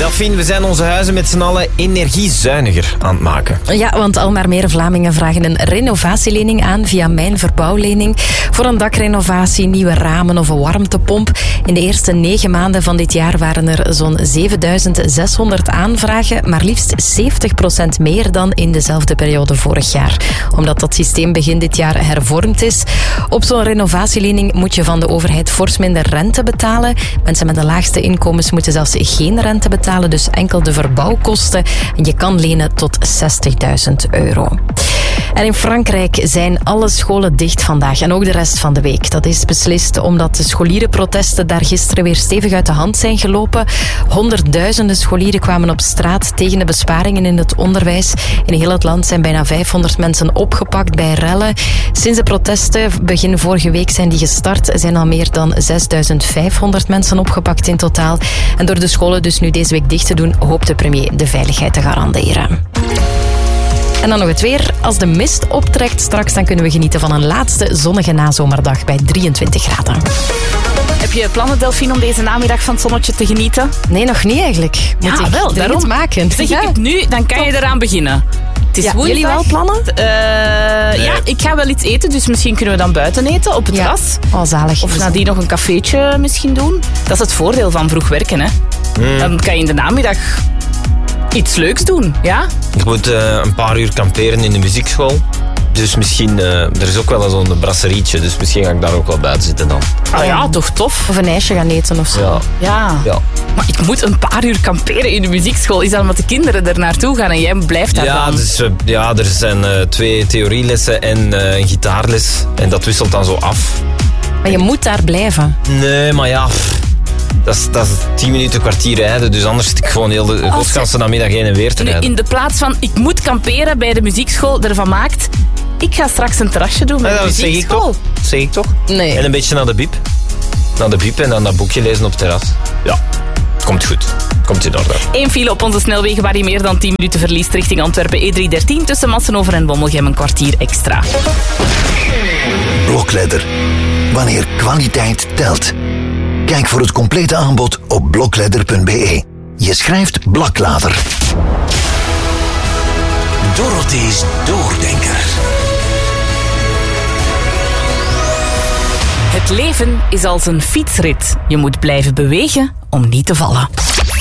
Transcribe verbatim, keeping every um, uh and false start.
Delphine, we zijn onze huizen met z'n allen energiezuiniger aan het maken. Ja, want al maar meer Vlamingen vragen een renovatielening aan via Mijn Verbouwlening. Voor een dakrenovatie, nieuwe ramen of een warmtepomp. In de eerste negen maanden van dit jaar waren er zo'n zevenduizend zeshonderd aanvragen, maar liefst zeventig procent meer dan in dezelfde periode vorig jaar. Omdat dat systeem begin dit jaar hervormd is. Op zo'n renovatielening moet je van de overheid fors minder rente betalen. Mensen met de laagste inkomens moeten zelfs geen rente betalen, dus enkel de verbouwkosten. En je kan lenen tot zestigduizend euro. En in Frankrijk zijn alle scholen dicht vandaag en ook de rest van de week. Dat is beslist omdat de scholierenprotesten daar gisteren weer stevig uit de hand zijn gelopen. Honderdduizenden scholieren kwamen op straat tegen de besparingen in het onderwijs. In heel het land zijn bijna vijfhonderd mensen opgepakt bij rellen. Sinds de protesten begin vorige week zijn die gestart, zijn al meer dan zesduizend vijfhonderd mensen opgepakt in totaal. En door de scholen dus nu deze week dicht te doen, hoopt de premier de veiligheid te garanderen. En dan nog het weer. Als de mist optrekt straks, dan kunnen we genieten van een laatste zonnige nazomerdag bij drieëntwintig graden. Heb je plannen, Delphine, om deze namiddag van het zonnetje te genieten? Nee, nog niet eigenlijk. Moet ja, ik wel. Daarom maken. Zeg ja. ik het nu, dan kan je eraan beginnen. Het is ja, woensdag. Jullie wel plannen? Uh, nee. Ja, ik ga wel iets eten, dus misschien kunnen we dan buiten eten op het ja. terras. Oh, zalig. Of nadien nog een cafeetje misschien doen. Dat is het voordeel van vroeg werken, hè. Mm. Dan kan je in de namiddag iets leuks doen, ja? Ik moet uh, een paar uur kamperen in de muziekschool. Dus misschien, uh, er is ook wel zo'n brasserietje, dus misschien ga ik daar ook wel buiten zitten dan. Ah ja, toch tof. Of een ijsje gaan eten of zo. Ja. Ja. ja. Maar ik moet een paar uur kamperen in de muziekschool. Is dat omdat de kinderen er naartoe gaan en jij blijft daar ja, dan? Dus, uh, ja, er zijn uh, twee theorielessen en uh, een gitaarles. En dat wisselt dan zo af. Maar je moet daar blijven. Nee, maar ja... Dat is, dat is tien minuten, kwartier rijden. Dus anders zit ik gewoon heel de godganse namiddag heen en weer te rijden. In de plaats van ik moet kamperen bij de muziekschool ervan maakt... Ik ga straks een terrasje doen met ja, de muziekschool. Dat zeg ik toch? Dat zeg ik toch? Nee. En een beetje naar de biep. Naar de biep en dan dat boekje lezen op het terras. Ja, komt goed. Komt in orde. Eén file op onze snelwegen waar je meer dan tien minuten verliest richting Antwerpen. E drie dertien tussen Massenover en Bommelgem een kwartier extra. Blokledder. Wanneer kwaliteit telt. Kijk voor het complete aanbod op blokledder punt b e. Je schrijft Blaklader. Dorothy's Doordenker. Het leven is als een fietsrit. Je moet blijven bewegen om niet te vallen.